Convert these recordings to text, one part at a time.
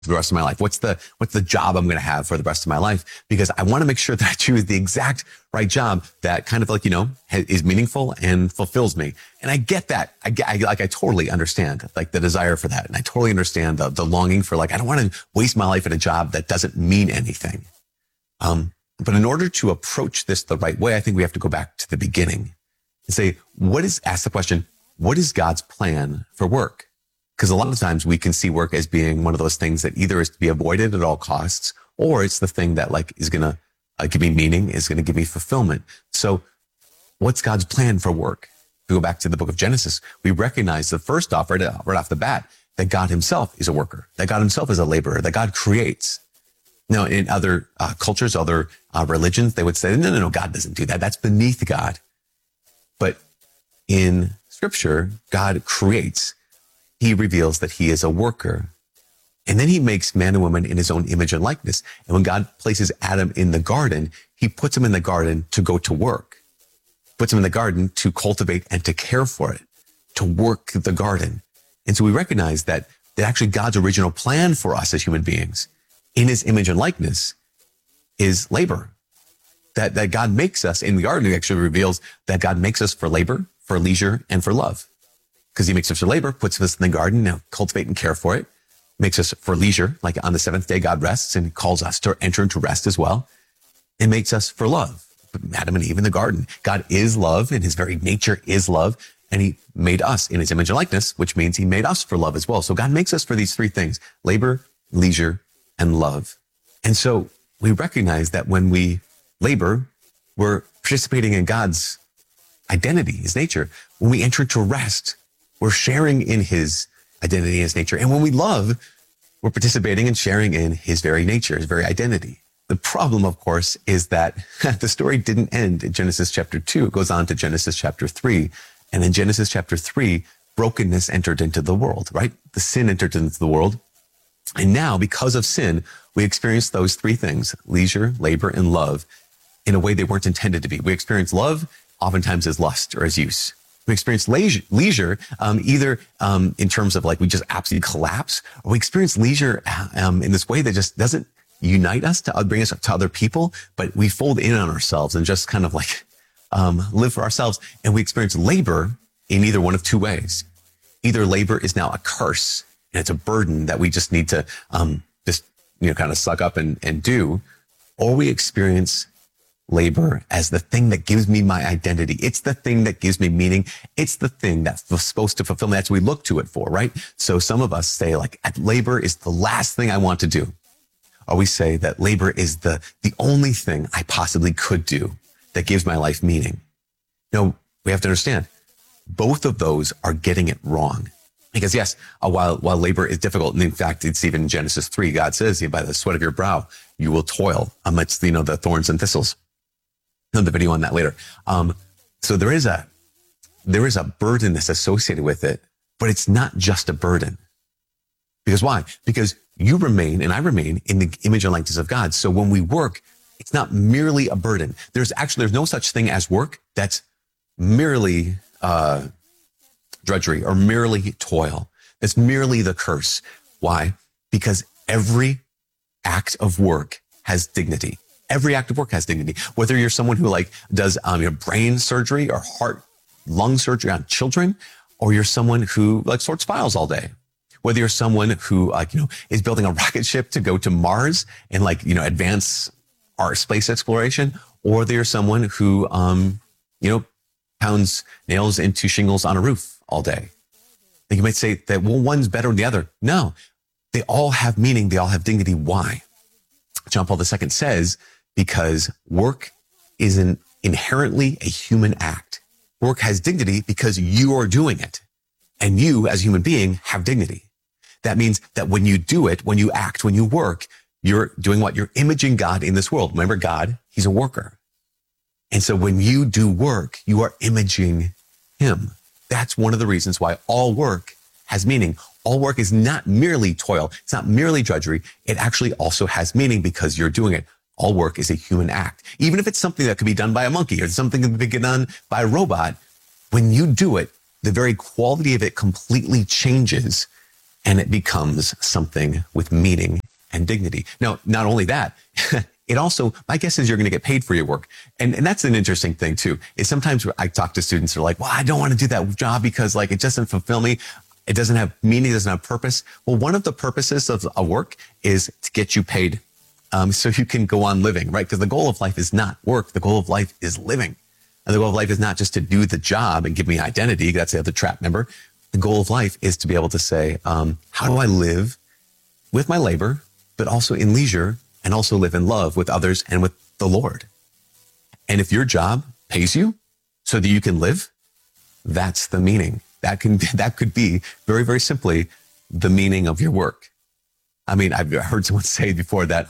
for the rest of my life? What's the job I'm going to have for the rest of my life? Because I want to make sure that I choose the exact right job that kind of like, is meaningful and fulfills me. And I get that. I totally understand like the desire for that. And I totally understand the longing for like, I don't want to waste my life in a job that doesn't mean anything. But in order to approach this the right way, I think we have to go back to the beginning and say, ask the question, what is God's plan for work? Because a lot of times we can see work as being one of those things that either is to be avoided at all costs, or it's the thing that like is going to give me meaning, is going to give me fulfillment. So what's God's plan for work? If we go back to the book of Genesis, we recognize the first off, right off the bat, that God himself is a worker, that God himself is a laborer, that God creates. Now, in other cultures, other religions, they would say, no, God doesn't do that. That's beneath God. But in Scripture, God creates. He reveals that he is a worker. And then he makes man and woman in his own image and likeness. And when God places Adam in the garden, he puts him in the garden to go to work. Puts him in the garden to cultivate and to care for it, to work the garden. And so we recognize that actually God's original plan for us as human beings in his image and likeness is labor. That God makes us in the garden. He actually reveals that God makes us for labor, for leisure, and for love. Because he makes us for labor, puts us in the garden, now cultivate and care for it. Makes us for leisure, like on the seventh day, God rests and calls us to enter into rest as well. It makes us for love. Adam and Eve in the garden. God is love and his very nature is love. And he made us in his image and likeness, which means he made us for love as well. So God makes us for these three things: labor, leisure, and love. And so we recognize that when we labor, we're participating in God's identity, his nature. When we enter into rest, we're sharing in his identity and his nature. And when we love, we're participating and sharing in his very nature, his very identity. The problem, of course, is that the story didn't end in Genesis chapter 2. It goes on to Genesis chapter 3. And in Genesis chapter 3, brokenness entered into the world, right? The sin entered into the world. And now, because of sin, we experience those three things: leisure, labor, and love, in a way they weren't intended to be. We experience love oftentimes as lust or as use. We experience leisure either in terms of like we just absolutely collapse, or we experience leisure in this way that just doesn't unite us to bring us to other people, but we fold in on ourselves and just kind of like live for ourselves. And we experience labor in either one of two ways. Either labor is now a curse and it's a burden that we just need to just kind of suck up and do, or we experience labor as the thing that gives me my identity. It's the thing that gives me meaning. It's the thing that's supposed to fulfill me. That's what we look to it for, right? So some of us say like, labor is the last thing I want to do. Or we say that labor is the only thing I possibly could do that gives my life meaning. No, we have to understand both of those are getting it wrong. Because yes, while labor is difficult, and in fact, it's even in Genesis 3, God says, by the sweat of your brow, you will toil amidst, the thorns and thistles. The video on that later. So there is a burden that's associated with it, but it's not just a burden. Because why? Because you remain and I remain in the image and likeness of God. So when we work, it's not merely a burden. There's no such thing as work that's merely drudgery or merely toil. It's merely the curse. Why? Because every act of work has dignity. Every act of work has dignity. Whether you're someone who does brain surgery or heart, lung surgery on children, or you're someone who sorts files all day. Whether you're someone who is building a rocket ship to go to Mars and advance our space exploration, or whether you're someone who pounds nails into shingles on a roof all day. And you might say that one's better than the other. No, they all have meaning. They all have dignity. Why? John Paul II says, because work is inherently a human act. Work has dignity because you are doing it. And you, as a human being, have dignity. That means that when you do it, when you act, when you work, you're doing what? You're imaging God in this world. Remember, God, he's a worker. And so when you do work, you are imaging him. That's one of the reasons why all work has meaning. All work is not merely toil. It's not merely drudgery. It actually also has meaning because you're doing it. All work is a human act. Even if it's something that could be done by a monkey or something that could be done by a robot, when you do it, the very quality of it completely changes and it becomes something with meaning and dignity. Now, not only that, it also, my guess is you're going to get paid for your work. And that's an interesting thing too, is sometimes I talk to students who are like, well, I don't want to do that job because like, it doesn't fulfill me. It doesn't have meaning. It doesn't have purpose. Well, one of the purposes of a work is to get you paid. So you can go on living, right? Because the goal of life is not work. The goal of life is living. And the goal of life is not just to do the job and give me identity. That's the other trap, remember? The goal of life is to be able to say, how do I live with my labor, but also in leisure, and also live in love with others and with the Lord? And if your job pays you so that you can live, that's the meaning. That could be very, very simply the meaning of your work. I mean, I've heard someone say before that,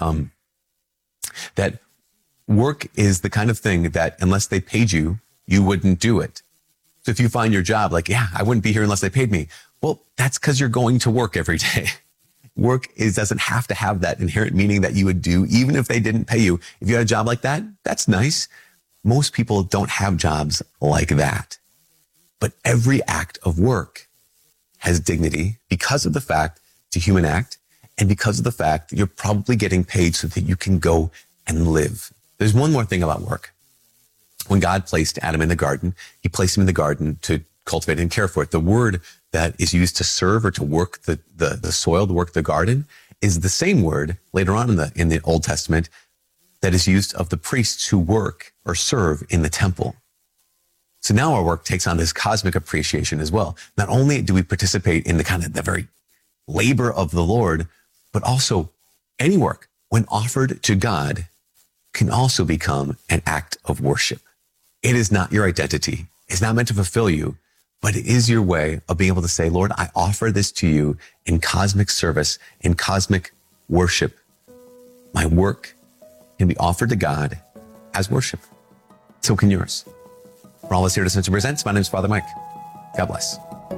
that work is the kind of thing that unless they paid you, you wouldn't do it. So if you find your job like, yeah, I wouldn't be here unless they paid me. Well, that's because you're going to work every day. Work doesn't have to have that inherent meaning that you would do, even if they didn't pay you. If you had a job like that, that's nice. Most people don't have jobs like that. But every act of work has dignity because of the fact it's a human act, and because of the fact that you're probably getting paid so that you can go and live. There's one more thing about work. When God placed Adam in the garden, he placed him in the garden to cultivate and care for it. The word that is used to serve or to work the soil, to work the garden, is the same word later on in the Old Testament that is used of the priests who work or serve in the temple. So now our work takes on this cosmic appreciation as well. Not only do we participate in the very labor of the Lord, but also any work, when offered to God, can also become an act of worship. It is not your identity. It's not meant to fulfill you, but it is your way of being able to say, Lord, I offer this to you in cosmic service, in cosmic worship. My work can be offered to God as worship. So can yours. For all of us here at Ascension Presents, my name is Father Mike. God bless.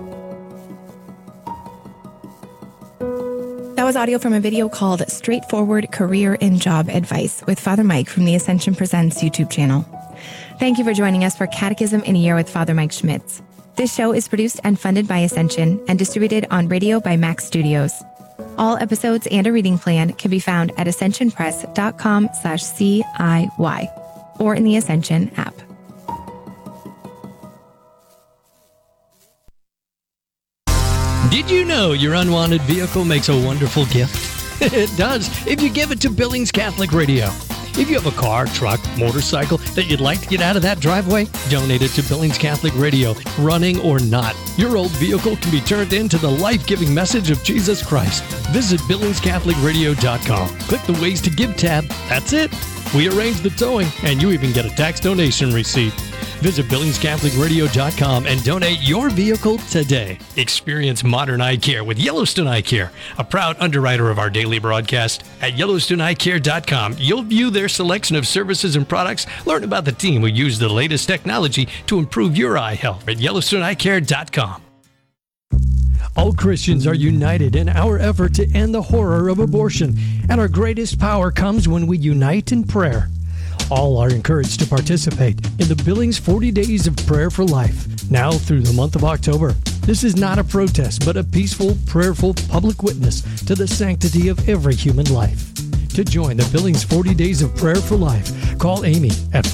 That was audio from a video called Straightforward Career and Job Advice with Father Mike from the Ascension Presents YouTube channel. Thank you for joining us for Catechism in a Year with Father Mike Schmitz. This show is produced and funded by Ascension and distributed on radio by Max Studios. All episodes and a reading plan can be found at ascensionpress.com/CIY or in the Ascension app. Did you know your unwanted vehicle makes a wonderful gift? It does if you give it to Billings Catholic Radio. If you have a car, truck, motorcycle that you'd like to get out of that driveway, donate it to Billings Catholic Radio, running or not. Your old vehicle can be turned into the life-giving message of Jesus Christ. Visit BillingsCatholicRadio.com. Click the Ways to Give tab. That's it. We arrange the towing, and you even get a tax donation receipt. Visit BillingsCatholicRadio.com and donate your vehicle today. Experience modern eye care with Yellowstone Eye Care, a proud underwriter of our daily broadcast. At YellowstoneEyeCare.com, you'll view their selection of services and products, learn about the team who use the latest technology to improve your eye health at YellowstoneEyeCare.com. All Christians are united in our effort to end the horror of abortion, and our greatest power comes when we unite in prayer. All are encouraged to participate in the Billings 40 Days of Prayer for Life, now through the month of October. This is not a protest, but a peaceful, prayerful public witness to the sanctity of every human life. To join the Billings 40 Days of Prayer for Life, call Amy at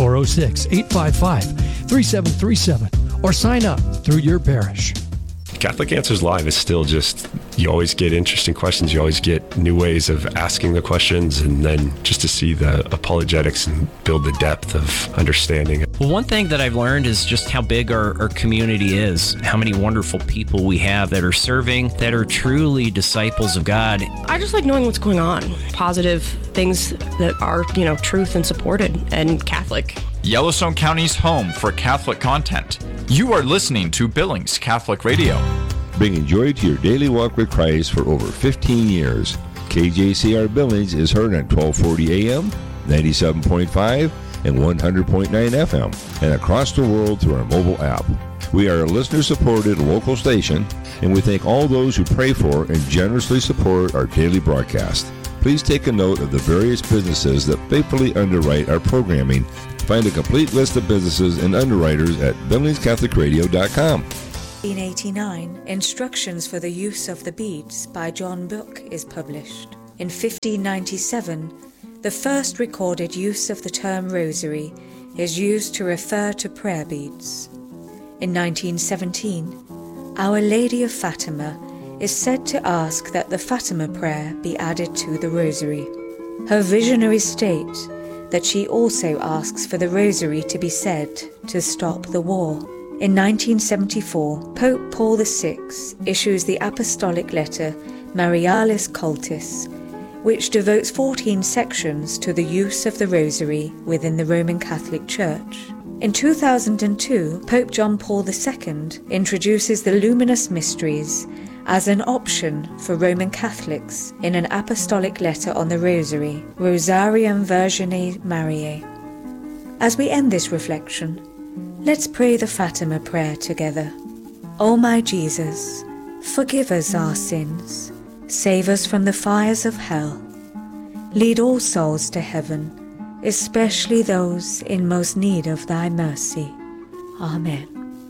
406-855-3737 or sign up through your parish. Catholic Answers Live is still just, you always get interesting questions. You always get new ways of asking the questions, and then just to see the apologetics and build the depth of understanding. Well, one thing that I've learned is just how big our community is, how many wonderful people we have that are serving, that are truly disciples of God. I just like knowing what's going on, positive things that are, truth and supported and Catholic. Yellowstone County's home for Catholic content. You are listening to Billings Catholic Radio. Bringing joy to your daily walk with Christ for over 15 years. KJCR Billings is heard on 1240 AM, 97.5, and 100.9 FM, and across the world through our mobile app. We are a listener-supported local station, and we thank all those who pray for and generously support our daily broadcast. Please take a note of the various businesses that faithfully underwrite our programming. Find a complete list of businesses and underwriters at BillingsCatholicRadio.com. In 1889, Instructions for the Use of the Beads by John Book is published. In 1597, the first recorded use of the term rosary is used to refer to prayer beads. In 1917, Our Lady of Fatima is said to ask that the Fatima prayer be added to the rosary. Her visionaries state that she also asks for the rosary to be said to stop the war. In 1974, Pope Paul VI issues the apostolic letter Marialis Cultus, which devotes 14 sections to the use of the rosary within the Roman Catholic Church. In 2002, Pope John Paul II introduces the Luminous Mysteries as an option for Roman Catholics in an apostolic letter on the Rosary, Rosarium Virgine Mariae. As we end this reflection, let's pray the Fatima prayer together. O my Jesus, forgive us our sins, save us from the fires of hell, lead all souls to heaven, especially those in most need of thy mercy. Amen.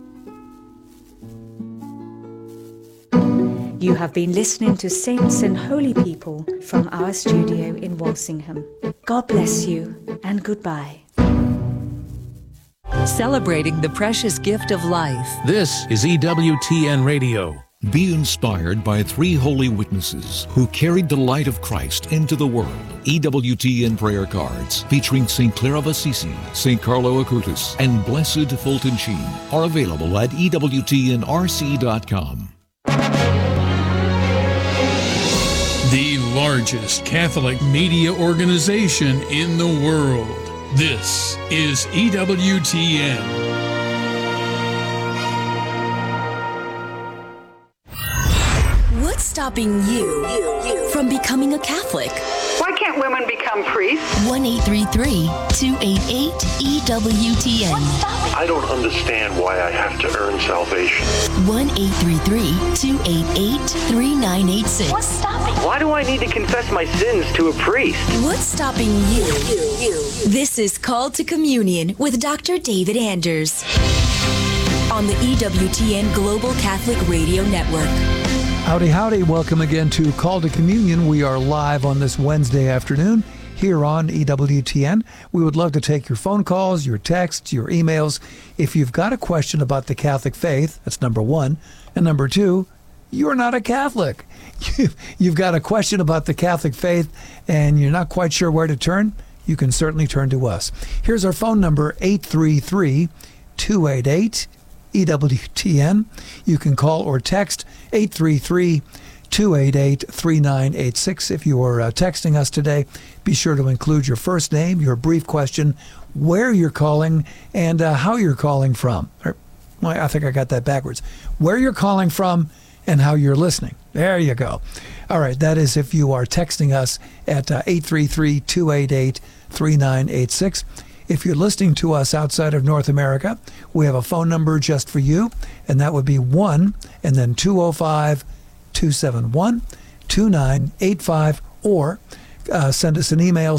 You have been listening to Saints and Holy People from our studio in Walsingham. God bless you and goodbye. Celebrating the precious gift of life. This is EWTN Radio. Be inspired by three holy witnesses who carried the light of Christ into the world. EWTN prayer cards featuring St. Clare of Assisi, St. Carlo Acutis, and Blessed Fulton Sheen are available at EWTNRC.com. The largest Catholic media organization in the world. This is EWTN. What's stopping you from becoming a Catholic? Why can't women become priests? 1-833-288-EWTN. I don't understand why I have to earn salvation. 1-833-288-3986. What's stopping? Why do I need to confess my sins to a priest? What's stopping you? This is Called to Communion with Dr. David Anders on the EWTN Global Catholic Radio Network. Howdy, howdy. Welcome again to Call to Communion. We are live on this Wednesday afternoon here on EWTN. We would love to take your phone calls, your texts, your emails. If you've got a question about the Catholic faith, that's number one. And number two, you're not a Catholic. You've got a question about the Catholic faith and you're not quite sure where to turn, you can certainly turn to us. Here's our phone number, 833-288-EWTN. You can call or text 833-288-3986. If you are texting us today, be sure to include your first name, your brief question, where you're calling, and how you're calling from. I think I got that backwards. Where you're calling from and how you're listening. There you go. All right, that is if you are texting us at 833-288-3986. If you're listening to us outside of North America, we have a phone number just for you, and that would be 1 and then 205-271-2985, or send us an email,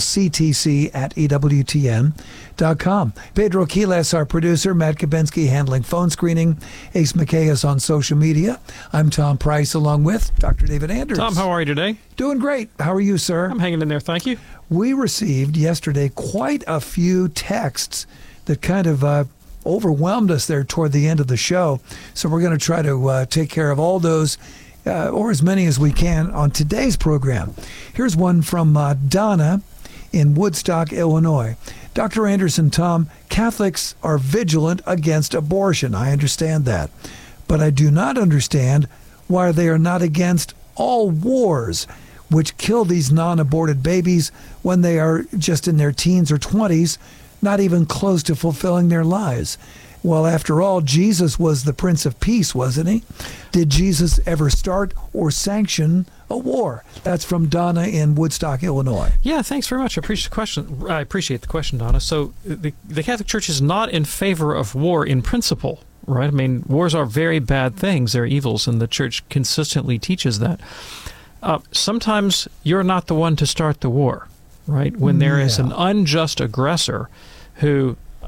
ctc@ewtn.com. Pedro Quiles, our producer, Matt Kabinski handling phone screening, Ace McKay is on social media. I'm Tom Price along with Dr. David Anders. Tom, how are you today? Doing great. How are you, sir? I'm hanging in there, thank you. We received yesterday quite a few texts that kind of overwhelmed us there toward the end of the show. So we're going to try to take care of all those, or as many as we can, on today's program. Here's one from Donna in Woodstock, Illinois. Dr. Anderson, Tom, Catholics are vigilant against abortion. I understand that. But I do not understand why they are not against all wars which kill these non-aborted babies when they are just in their teens or 20s, not even close to fulfilling their lives. Well, after all, Jesus was the Prince of Peace, wasn't he? Did Jesus ever start or sanction a war? That's from Donna in Woodstock, Illinois. Yeah, thanks very much. I appreciate the question, Donna. So the Catholic Church is not in favor of war in principle, right? I mean, wars are very bad things. They're evils, and the Church consistently teaches that. Sometimes you're not the one to start the war, right? When there is an unjust aggressor who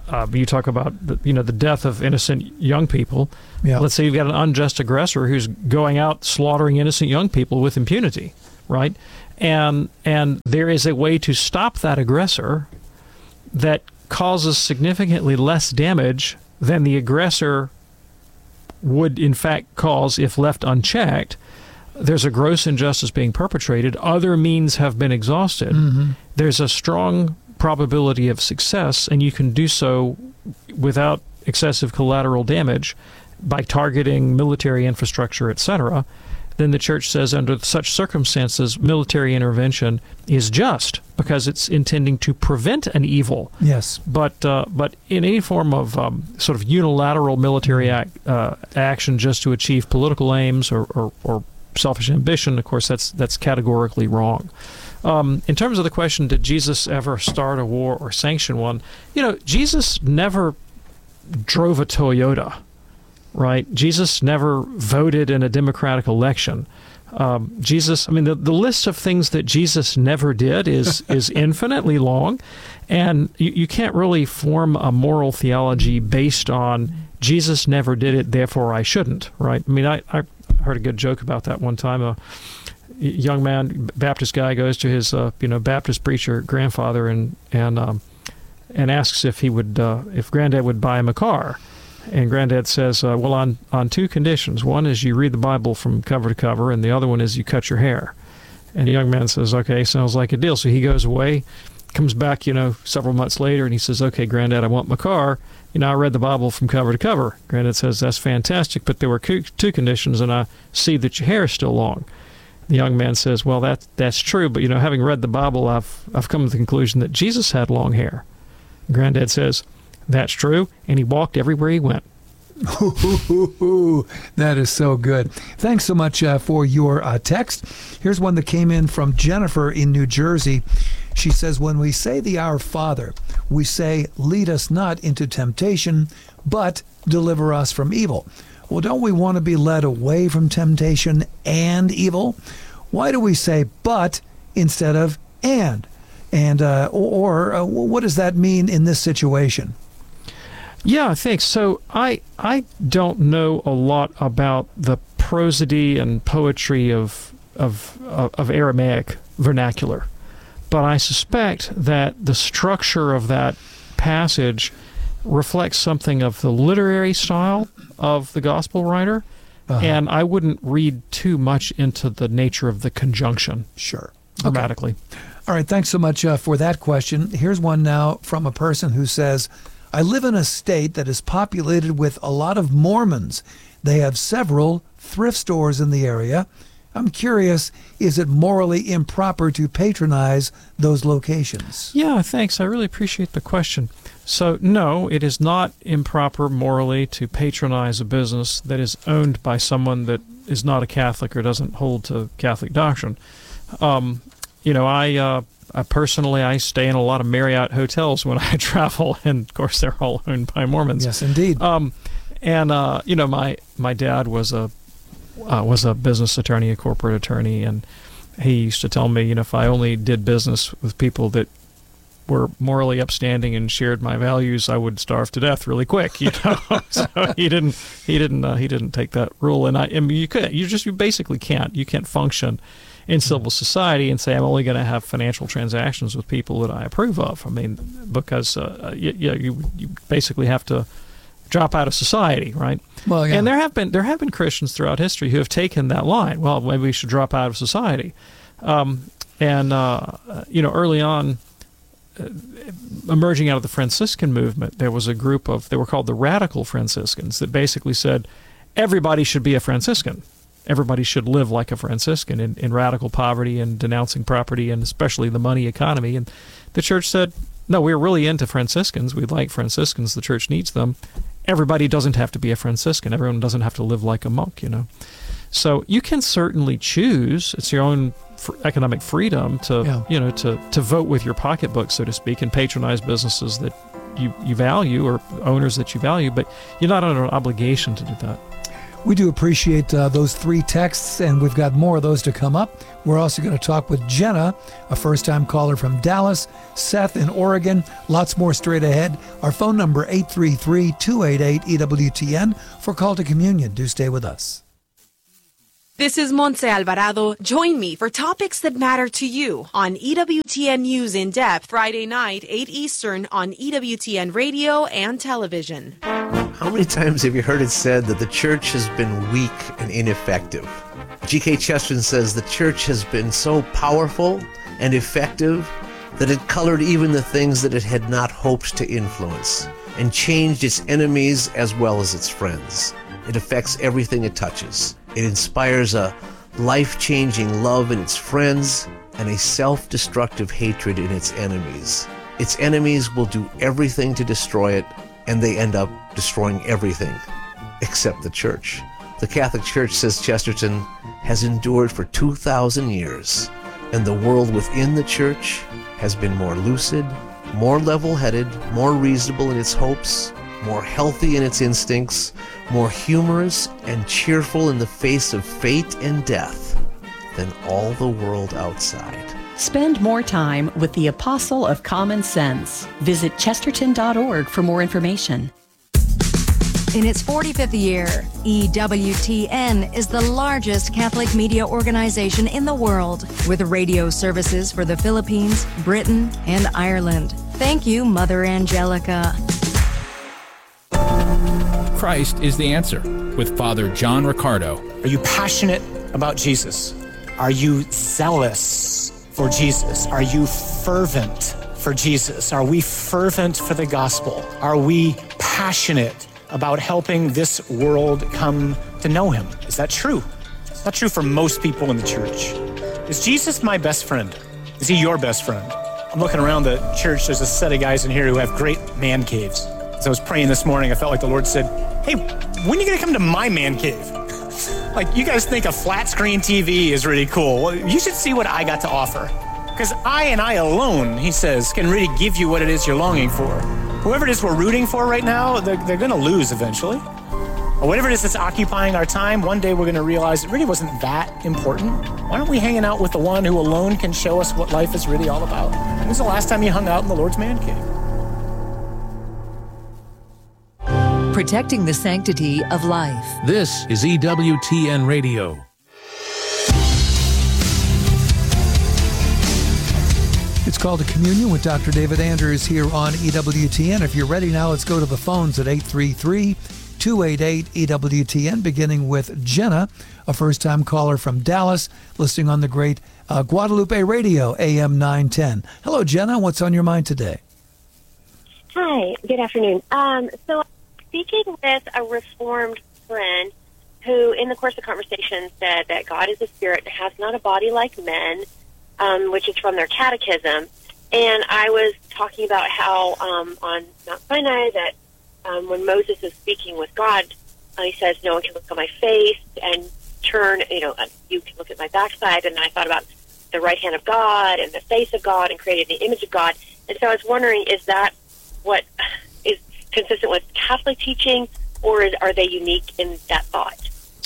you talk about the death of innocent young people. Yeah. Let's say you've got an unjust aggressor who's going out slaughtering innocent young people with impunity, right? And there is a way to stop that aggressor that causes significantly less damage than the aggressor would in fact cause if left unchecked. There's a gross injustice being perpetrated. Other means have been exhausted. Mm-hmm. There's a strong probability of success, and you can do so without excessive collateral damage by targeting military infrastructure, etc. Then the church says under such circumstances, military intervention is just because it's intending to prevent an evil. Yes. But in any form of sort of unilateral military action just to achieve political aims or selfish ambition, of course, that's categorically wrong. In terms of the question, did Jesus ever start a war or sanction one? Jesus never drove a Toyota, right? Jesus never voted in a democratic election. The list of things that Jesus never did is infinitely long, and you can't really form a moral theology based on Jesus never did it, therefore I shouldn't, right? I mean, I heard a good joke about that one time. A young man, Baptist guy, goes to his Baptist preacher grandfather and asks if Granddad would buy him a car. And Granddad says, well, on two conditions. One is you read the Bible from cover to cover, and the other one is you cut your hair. And the young man says, okay, sounds like a deal. So he goes away, comes back, several months later, and he says, okay, Granddad, I want my car. I read the Bible from cover to cover. Granddad says, that's fantastic, but there were two conditions, and I see that your hair is still long. The young man says, well, that's true, but, having read the Bible, I've come to the conclusion that Jesus had long hair. Granddad says, that's true, and he walked everywhere he went. That is so good. Thanks so much for your text. Here's one that came in from Jennifer in New Jersey. She says, when we say the Our Father, we say, lead us not into temptation, but deliver us from evil. Well, don't we want to be led away from temptation and evil? Why do we say but instead of and? And what does that mean in this situation? Yeah, thanks. So I don't know a lot about the prosody and poetry of Aramaic vernacular, but I suspect that the structure of that passage reflects something of the literary style of the gospel writer, and I wouldn't read too much into the nature of the conjunction. Sure. Grammatically. Okay. All right, thanks so much for that question. Here's one now from a person who says, I live in a state that is populated with a lot of Mormons. They have several thrift stores in the area. I'm curious, is it morally improper to patronize those locations? Yeah, thanks. I really appreciate the question. So, no, it is not improper morally to patronize a business that is owned by someone that is not a Catholic or doesn't hold to Catholic doctrine. I personally stay in a lot of Marriott hotels when I travel, and of course they're all owned by Mormons. Yes, indeed. My dad was a business attorney, a corporate attorney, and he used to tell me, if I only did business with people that were morally upstanding and shared my values, I would starve to death really quick. So he didn't take that rule, and you basically can't. You can't function in civil society and say I'm only going to have financial transactions with people that I approve of. I mean, because you basically have to drop out of society, right? Well, yeah. And there have been Christians throughout history who have taken that line. Well, maybe we should drop out of society. Early on, emerging out of the Franciscan movement, there was a group they were called the Radical Franciscans that basically said everybody should be a Franciscan. Everybody should live like a Franciscan in radical poverty and denouncing property and especially the money economy. And the church said, no, we're really into Franciscans. We like Franciscans. The church needs them. Everybody doesn't have to be a Franciscan. Everyone doesn't have to live like a monk, So you can certainly choose. It's your own economic freedom to vote with your pocketbook, so to speak, and patronize businesses that you value or owners that you value, but you're not under an obligation to do that. We do appreciate those 3 texts, and we've got more of those to come up. We're also going to talk with Jenna, a first-time caller from Dallas, Seth in Oregon. Lots more straight ahead. Our phone number, 833-288-EWTN for Call to Communion. Do stay with us. This is Montse Alvarado. Join me for topics that matter to you on EWTN News in Depth, Friday night, 8 Eastern on EWTN Radio and Television. How many times have you heard it said that the church has been weak and ineffective? G.K. Chesterton says the church has been so powerful and effective that it colored even the things that it had not hoped to influence and changed its enemies as well as its friends. It affects everything it touches. It inspires a life-changing love in its friends and a self-destructive hatred in its enemies. Its enemies will do everything to destroy it, and they end up destroying everything except the church. The Catholic Church, says Chesterton, has endured for 2,000 years, and the world within the church has been more lucid, more level-headed, more reasonable in its hopes, more healthy in its instincts, more humorous and cheerful in the face of fate and death than all the world outside. Spend more time with the Apostle of Common Sense. Visit chesterton.org for more information. In its 45th year, EWTN is the largest Catholic media organization in the world, with radio services for the Philippines, Britain, and Ireland. Thank you, Mother Angelica. Christ is the answer with Father John Riccardo. Are you passionate about Jesus? Are you zealous for Jesus? Are you fervent for Jesus? Are we fervent for the gospel? Are we passionate about helping this world come to know him? Is that true? It's not true for most people in the church. Is Jesus my best friend? Is he your best friend? I'm looking around the church. There's a set of guys in here who have great man caves. As I was praying this morning, I felt like the Lord said, hey, when are you going to come to my man cave? Like, you guys think a flat screen TV is really cool. Well, you should see what I got to offer. Because I and I alone, he says, can really give you what it is you're longing for. Whoever it is we're rooting for right now, they're going to lose eventually. Or whatever it is that's occupying our time, one day we're going to realize it really wasn't that important. Why aren't we hanging out with the one who alone can show us what life is really all about? When was the last time you hung out in the Lord's man cave? Protecting the sanctity of life. This is EWTN Radio. It's called a Communion with Dr. David Anders here on EWTN. If you're ready now, let's go to the phones at 833-288-EWTN, beginning with Jenna, a first-time caller from Dallas, listening on the great Guadalupe Radio, AM 910. Hello, Jenna. What's on your mind today? Hi. Good afternoon. So speaking with a Reformed friend who, in the course of conversation, said that God is a spirit and has not a body like men, which is from their catechism. And I was talking about how on Mount Sinai that when Moses is speaking with God, he says, no one can look on my face and turn, you can look at my backside. And I thought about the right hand of God and the face of God and created the image of God. And so I was wondering, is that what is consistent with Catholic teaching, or are they unique in that thought?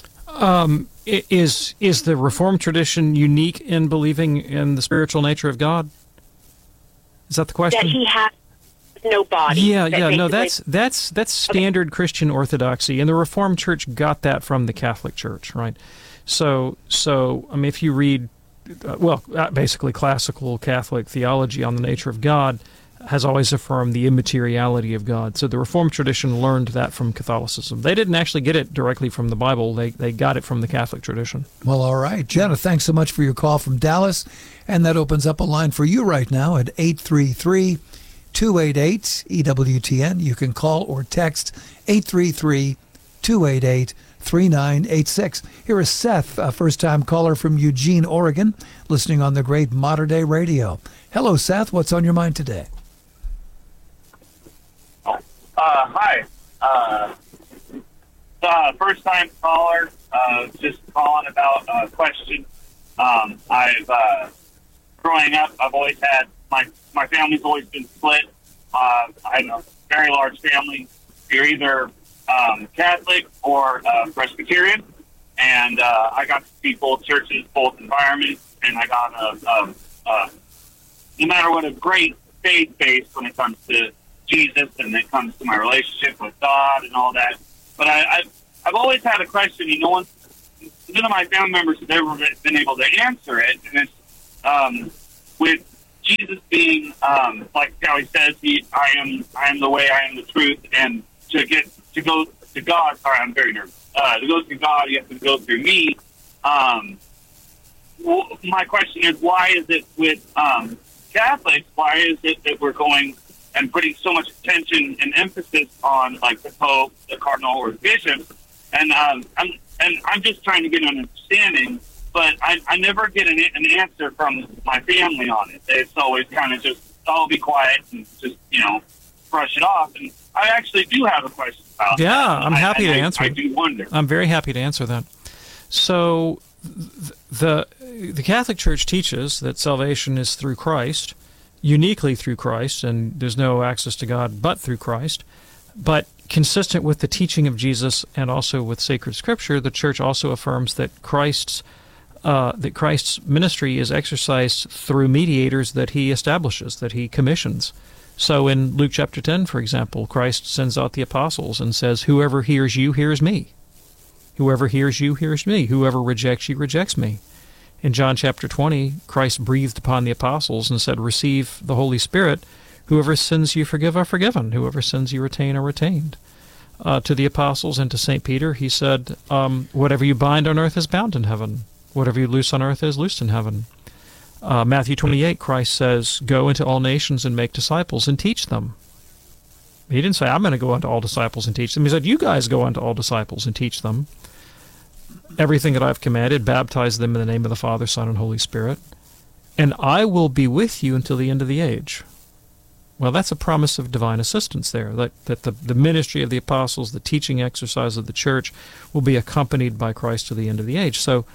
Is the Reformed tradition unique in believing in the spiritual nature of God? Is that the question? That he has no body. Yeah. No, that's standard Christian orthodoxy, and the Reformed Church got that from the Catholic Church, right? So I mean, if you read, basically classical Catholic theology on the nature of God has always affirmed the immateriality of God. So the Reformed tradition learned that from Catholicism. They didn't actually get it directly from the Bible. They got it from the Catholic tradition. Well, all right. Jenna, thanks so much for your call from Dallas. And that opens up a line for you right now at 833-288-EWTN. You can call or text 833-288-3986. Here is Seth, a first-time caller from Eugene, Oregon, listening on the great Mater Dei Radio. Hello, Seth. What's on your mind today? Hi. First-time caller. Just calling about a question. Growing up, I've always had, my family's always been split. I have a very large family. You're either Catholic or Presbyterian, and I got to see both churches, both environments, and I got no matter what, a great faith base when it comes to Jesus and it comes to my relationship with God and all that. But I've always had a question. None of my family members have ever been able to answer it, and it's with Jesus being like how he says, I am the way, I am the truth, and to go to God. Sorry, I'm very nervous. To go to God, you have to go through me. My question is, why is it with Catholics? Why is it that we're going and putting so much attention and emphasis on like the Pope, the Cardinal, or the Bishop? And I'm just trying to get an understanding, but I never get an answer from my family on it. It's always kind of just, I'll be quiet and just, brush it off. And I actually do have a question about that. Yeah, I'm happy to answer I it. do wonder. I'm very happy to answer that. So the Catholic Church teaches that salvation is through Christ, uniquely through Christ, and there's no access to God but through Christ. But consistent with the teaching of Jesus and also with sacred Scripture, the Church also affirms that Christ's ministry is exercised through mediators that he establishes, that he commissions. So in Luke chapter 10, for example, Christ sends out the apostles and says, whoever hears you hears me. Whoever hears you hears me. Whoever rejects you rejects me. In John chapter 20, Christ breathed upon the apostles and said, receive the Holy Spirit. Whoever sins you forgive are forgiven. Whoever sins you retain are retained. To the apostles and to St. Peter, he said, whatever you bind on earth is bound in heaven. Whatever you loose on earth is loosed in heaven. Matthew 28, Christ says, go into all nations and make disciples and teach them. He didn't say, I'm going to go into all disciples and teach them. He said, you guys go into all disciples and teach them. Everything that I've commanded, baptize them in the name of the Father, Son, and Holy Spirit. And I will be with you until the end of the age. Well, that's a promise of divine assistance there, that the ministry of the apostles, the teaching exercise of the church, will be accompanied by Christ to the end of the age. So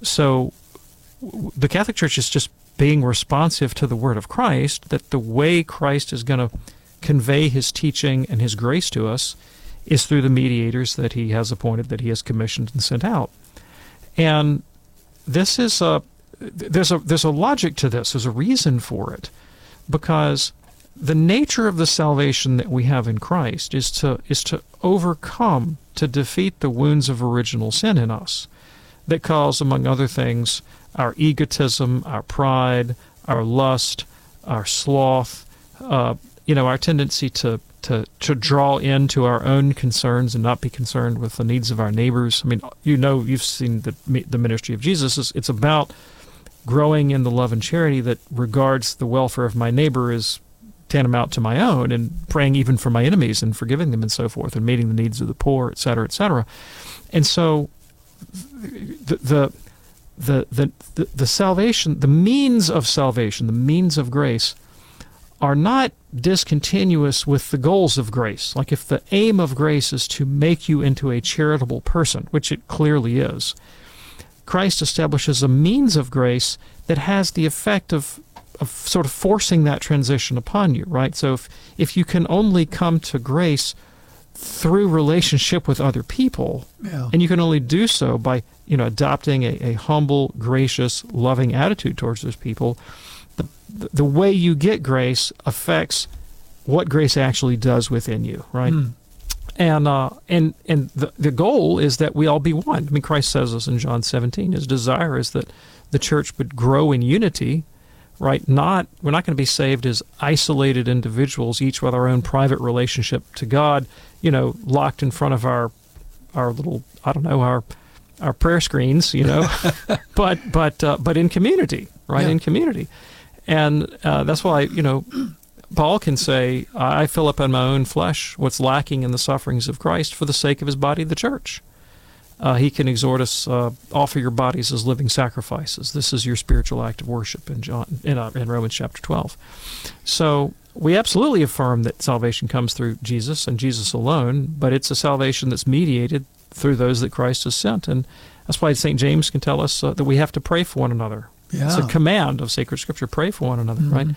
the Catholic Church is just being responsive to the word of Christ, that the way Christ is going to convey his teaching and his grace to us is through the mediators that he has appointed, that he has commissioned and sent out. And this is there's a logic to this, there's a reason for it, because the nature of the salvation that we have in Christ is to overcome, to defeat the wounds of original sin in us that cause, among other things, our egotism, our pride, our lust, our sloth, our tendency to draw into our own concerns and not be concerned with the needs of our neighbors. I mean, you've seen the ministry of Jesus. It's about growing in the love and charity that regards the welfare of my neighbor as tantamount to my own, and praying even for my enemies and forgiving them and so forth, and meeting the needs of the poor, et cetera, et cetera. And so the salvation, the means of salvation, the means of grace, are not discontinuous with the goals of grace. Like if the aim of grace is to make you into a charitable person, which it clearly is, Christ establishes a means of grace that has the effect of sort of forcing that transition upon you, right? So if you can only come to grace through relationship with other people, and you can only do so by adopting a humble, gracious, loving attitude towards those people, the way you get grace affects what grace actually does within you, right? And the goal is that we all be one. I mean, Christ says this in John 17. His desire is that the church would grow in unity, right? We're not going to be saved as isolated individuals, each with our own private relationship to God, locked in front of our little, our prayer screens, but in community, right? Yeah. In community. And that's why, Paul can say, I fill up in my own flesh what's lacking in the sufferings of Christ for the sake of his body, the church. He can exhort us, offer your bodies as living sacrifices. This is your spiritual act of worship in Romans chapter 12. So we absolutely affirm that salvation comes through Jesus and Jesus alone, but it's a salvation that's mediated through those that Christ has sent. And that's why St. James can tell us that we have to pray for one another. Yeah. It's a command of sacred Scripture, pray for one another, right?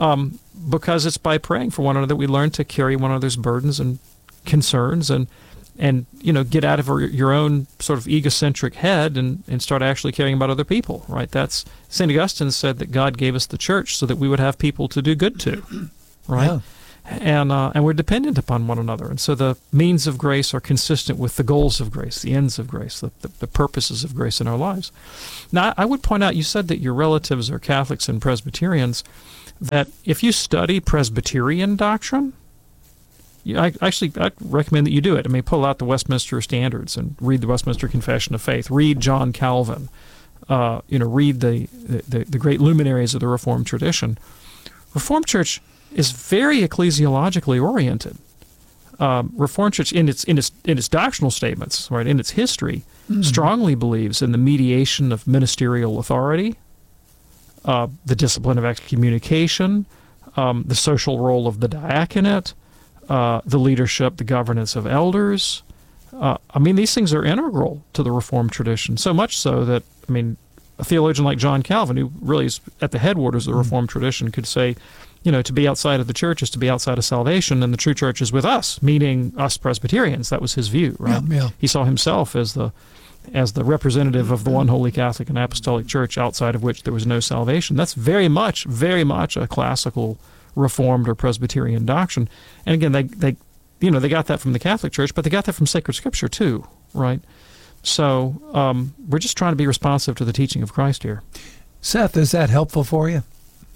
Because it's by praying for one another that we learn to carry one another's burdens and concerns, and and get out of your own sort of egocentric head and start actually caring about other people, right? That's St. Augustine said that God gave us the church so that we would have people to do good to, right? Yeah. And we're dependent upon one another. And so the means of grace are consistent with the goals of grace, the ends of grace, the purposes of grace in our lives. Now, I would point out, you said that your relatives are Catholics and Presbyterians, that if you study Presbyterian doctrine, I recommend that you do it. I mean, pull out the Westminster Standards and read the Westminster Confession of Faith. Read John Calvin. Read the great luminaries of the Reformed tradition. Reformed Church is very ecclesiologically oriented. Reformed Church, in its doctrinal statements, right, in its history, strongly believes in the mediation of ministerial authority, the discipline of excommunication, the social role of the diaconate, the leadership, the governance of elders. These things are integral to the Reformed tradition, so much so that, a theologian like John Calvin, who really is at the headwaters of the Reformed tradition, could say, to be outside of the church is to be outside of salvation, and the true church is with us, meaning us Presbyterians. That was his view, right? Yeah. He saw himself as the representative of the one holy Catholic and Apostolic Church, outside of which there was no salvation. That's very much a classical Reformed or Presbyterian doctrine. And again, they got that from the Catholic Church, but they got that from sacred Scripture too, right? So we're just trying to be responsive to the teaching of Christ here. Seth, is that helpful for you?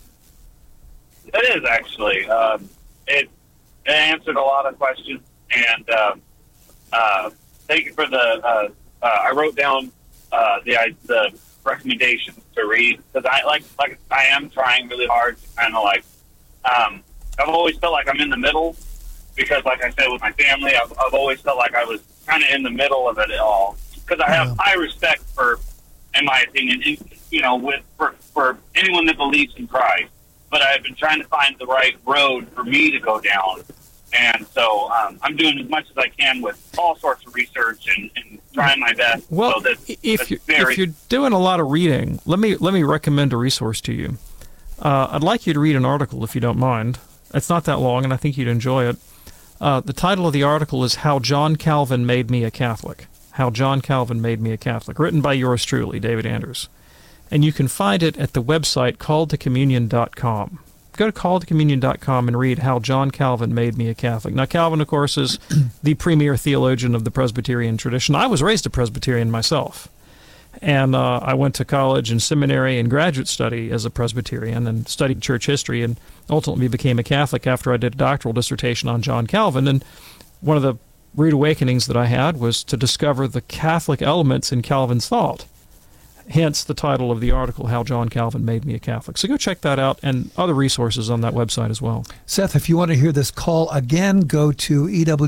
It is, actually. It answered a lot of questions, and thank you for the. I wrote down the recommendations to read, because I am trying really hard to kind of I've always felt like I'm in the middle, because like I said with my family, I've always felt like I was kind of in the middle of it all, because I have high respect for, in my opinion, for anyone that believes in Christ. But I've been trying to find the right road for me to go down. And so I'm doing as much as I can with all sorts of research and trying my best. Well, so if you're doing a lot of reading, let me recommend a resource to you. I'd like you to read an article, if you don't mind. It's not that long, and I think you'd enjoy it. The title of the article is How John Calvin Made Me a Catholic. How John Calvin Made Me a Catholic, written by yours truly, David Anders. And you can find it at the website calledtocommunion.com. Go to calledtocommunion.com and read How John Calvin Made Me a Catholic. Now, Calvin, of course, is the premier theologian of the Presbyterian tradition. I was raised a Presbyterian myself. And I went to college and seminary and graduate study as a Presbyterian and studied church history, and ultimately became a Catholic after I did a doctoral dissertation on John Calvin. And one of the rude awakenings that I had was to discover the Catholic elements in Calvin's thought. Hence the title of the article, How John Calvin Made Me a Catholic. So go check that out, and other resources on that website as well. Seth, if you want to hear this call again, go to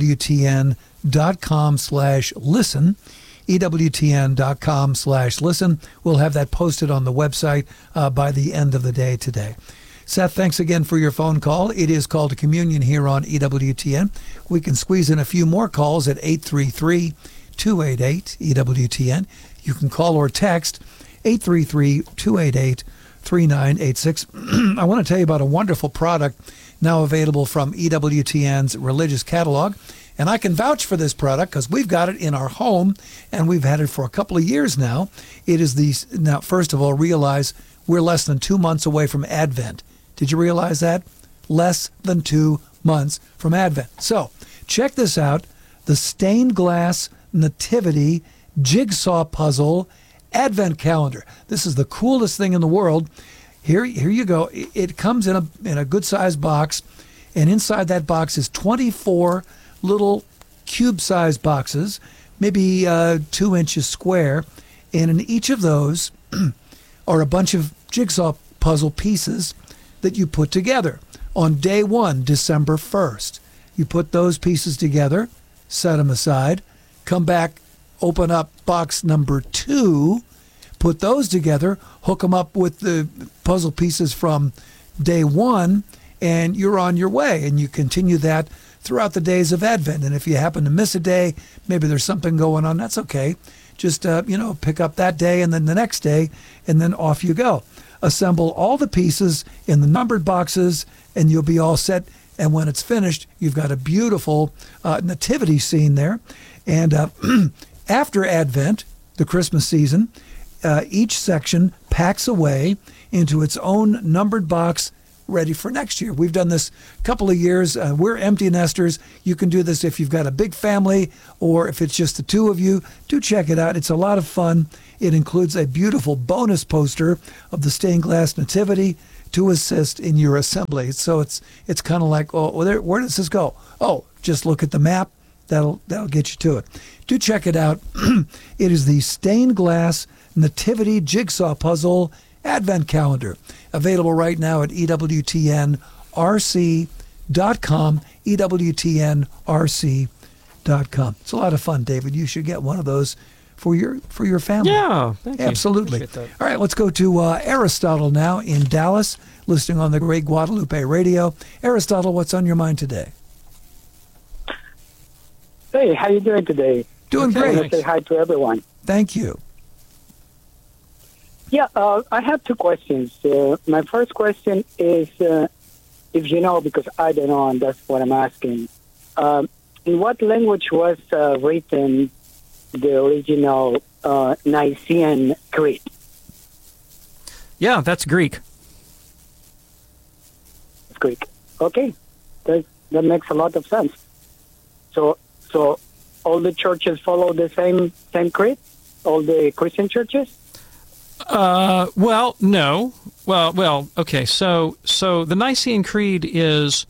EWTN.com/listen. EWTN.com/listen. We'll have that posted on the website by the end of the day today. Seth, thanks again for your phone call. It is Call to Communion here on EWTN. We can squeeze in a few more calls at 833-288-EWTN. You can call or text 833-288-3986. I want to tell you about a wonderful product now available from EWTN's Religious Catalog. And I can vouch for this product because we've got it in our home, and we've had it for a couple of years now. It is now, first of all, realize we're less than 2 months away from Advent. Did you realize that? Less than 2 months from Advent. So check this out, the Stained Glass Nativity Jigsaw Puzzle Advent Calendar. This is the coolest thing in the world. Here you go. It comes in a good-sized box, and inside that box is 24 little cube-sized boxes, maybe 2 inches square, and in each of those are a bunch of jigsaw puzzle pieces that you put together. On day 1, December 1st, you put those pieces together, set them aside, come back, open up box number 2, put those together, hook them up with the puzzle pieces from day 1, and you're on your way. And you continue that throughout the days of Advent. And if you happen to miss a day, maybe there's something going on, that's okay. Just, pick up that day and then the next day, and then off you go. Assemble all the pieces in the numbered boxes, and you'll be all set. And when it's finished, you've got a beautiful nativity scene there. And after Advent, the Christmas season, each section packs away into its own numbered box ready for next year. We've done this a couple of years. We're empty nesters. You can do this if you've got a big family or if it's just the two of you. Do check it out. It's a lot of fun. It includes a beautiful bonus poster of the stained glass nativity to assist in your assembly. So it's kind of like, where does this go? Oh, just look at the map. That'll get you to it. Do check it out. It is the stained glass nativity jigsaw puzzle Advent calendar, available right now at EWTNRC.com, EWTNRC.com. It's a lot of fun, David. You should get one of those for your family. Yeah, thank you. Absolutely. Appreciate that. All right, let's go to Aristotle now in Dallas, listening on the Great Guadalupe Radio. Aristotle, what's on your mind today? Hey, how you doing today? Doing great. I want to say hi to everyone. Thank you. Yeah, I have two questions. My first question is, if you know, because I don't know, and that's what I'm asking. In what language was written the original Nicene Creed? Yeah, that's Greek. It's Greek. Okay, that makes a lot of sense. So all the churches follow the same creed? All the Christian churches? Well, no. Well, okay. So the Nicene Creed is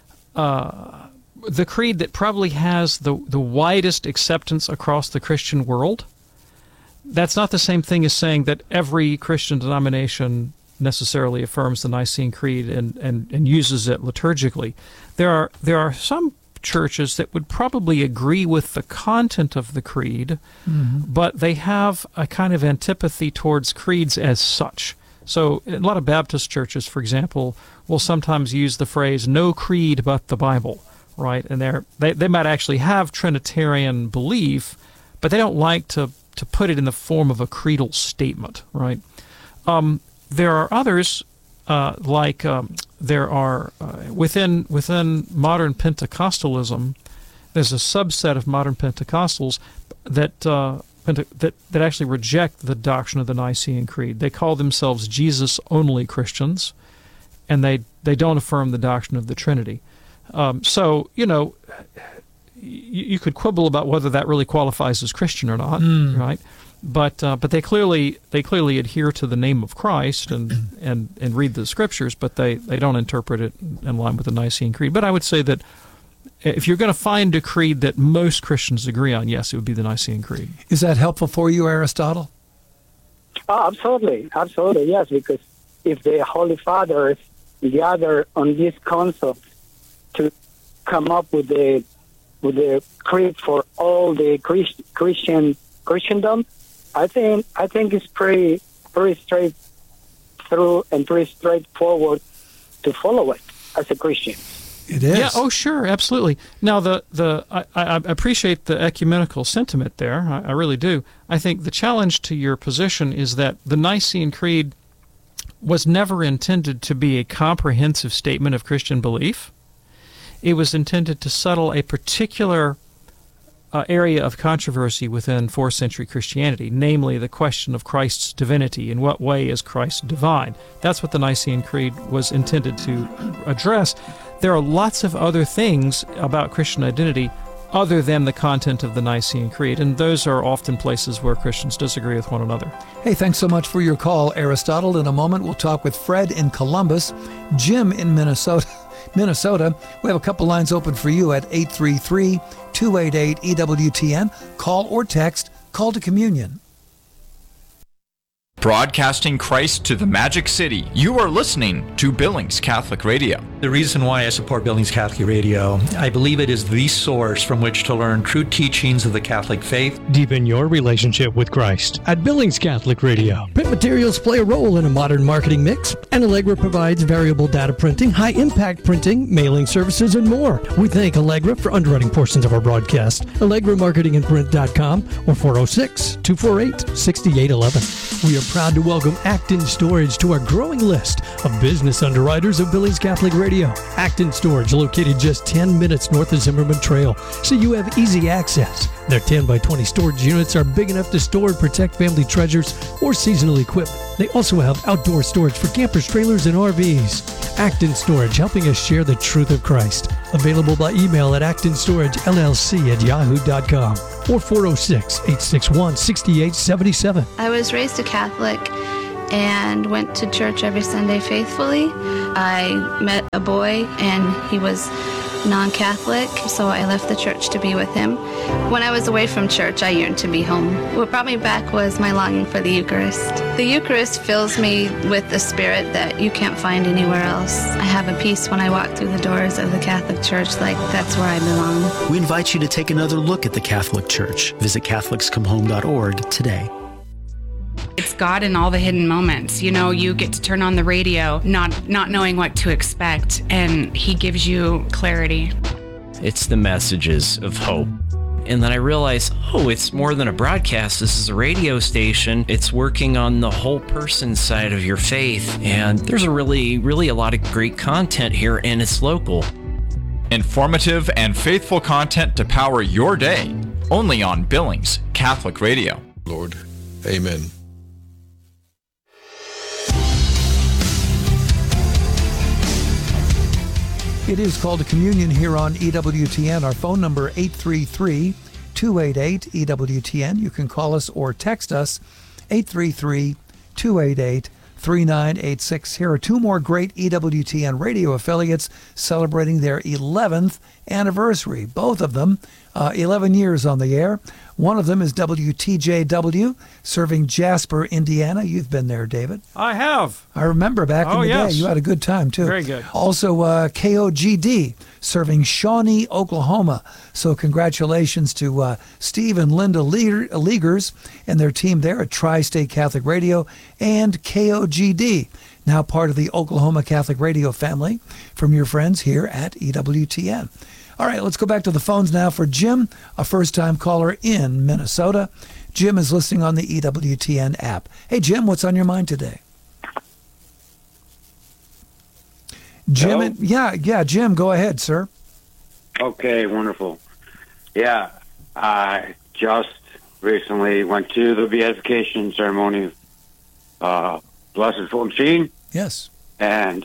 the creed that probably has the widest acceptance across the Christian world. That's not the same thing as saying that every Christian denomination necessarily affirms the Nicene Creed and uses it liturgically. There are some churches that would probably agree with the content of the creed, but they have a kind of antipathy towards creeds as such. So a lot of Baptist churches, for example, will sometimes use the phrase "no creed but the Bible," right? And they might actually have Trinitarian belief, but they don't like to put it in the form of a creedal statement, right? There are others there are within modern Pentecostalism, there's a subset of modern Pentecostals that actually reject the doctrine of the Nicene Creed. They call themselves Jesus-only Christians, and they don't affirm the doctrine of the Trinity. So you could quibble about whether that really qualifies as Christian or not, right? But they clearly adhere to the name of Christ and read the Scriptures, but they don't interpret it in line with the Nicene Creed. But I would say that if you're going to find a creed that most Christians agree on, yes, it would be the Nicene Creed. Is that helpful for you, Aristotle? Oh, absolutely, yes. Because if the Holy Fathers gather on this concept to come up with the creed for all the Christendom, I think it's pretty straight through and pretty straightforward to follow it as a Christian. It is. Yeah. Oh, sure. Absolutely. Now, I appreciate the ecumenical sentiment there. I really do. I think the challenge to your position is that the Nicene Creed was never intended to be a comprehensive statement of Christian belief. It was intended to settle a particular area of controversy within 4th century Christianity, namely the question of Christ's divinity. In what way is Christ divine? That's what the Nicene Creed was intended to address. There are lots of other things about Christian identity other than the content of the Nicene Creed, and those are often places where Christians disagree with one another. Hey, thanks so much for your call, Aristotle. In a moment, we'll talk with Fred in Columbus, Jim in Minnesota. We have a couple lines open for you at 833-288-EWTN. Call or text, Call to Communion. Broadcasting Christ to the Magic City. You are listening to Billings Catholic Radio. The reason why I support Billings Catholic Radio, I believe it is the source from which to learn true teachings of the Catholic faith. Deepen your relationship with Christ at Billings Catholic Radio. Print materials play a role in a modern marketing mix, and Allegra provides variable data printing, high-impact printing, mailing services, and more. We thank Allegra for underwriting portions of our broadcast. AllegraMarketingandPrint.com or 406-248-6811. We are proud to welcome Acton Storage to our growing list of business underwriters of Billings Catholic Radio. Acton Storage, located just 10 minutes north of Zimmerman Trail, so you have easy access. Their 10 by 20 storage units are big enough to store and protect family treasures or seasonal equipment. They also have outdoor storage for campers, trailers, and RVs. Acton Storage, helping us share the truth of Christ. Available by email at actonstoragellc@yahoo.com or 406-861-6877. I was raised a Catholic and went to church every Sunday faithfully. I met a boy and he was non-Catholic, so I left the church to be with him. When I was away from church, I yearned to be home. What brought me back was my longing for the Eucharist. The Eucharist fills me with the spirit that you can't find anywhere else. I have a peace when I walk through the doors of the Catholic Church, like that's where I belong. We invite you to take another look at the Catholic Church. Visit CatholicsComeHome.org today. It's God in all the hidden moments. You know, you get to turn on the radio, not knowing what to expect, and He gives you clarity. It's the messages of hope. And then I realized, it's more than a broadcast. This is a radio station. It's working on the whole person side of your faith. And there's a really a lot of great content here, and it's local. Informative and faithful content to power your day. Only on Billings Catholic Radio. Lord, amen. It is called a communion here on EWTN. Our phone number 833-288-EWTN. You can call us or text us 833-288-3986. Here are two more great EWTN radio affiliates celebrating their 11th anniversary. Both of them 11 years on the air. One of them is WTJW, serving Jasper, Indiana. You've been there, David. I have. I remember back in the day. You had a good time, too. Very good. Also, KOGD, serving Shawnee, Oklahoma. So congratulations to Steve and Linda Leagers and their team there at Tri-State Catholic Radio, and KOGD, now part of the Oklahoma Catholic Radio family, from your friends here at EWTN. All right, let's go back to the phones now for Jim, a first-time caller in Minnesota. Jim is listening on the EWTN app. Hey, Jim, what's on your mind today? Jim, Jim, go ahead, sir. Okay, wonderful. Yeah, I just recently went to the beatification ceremony of Blessed Fulton. Yes. And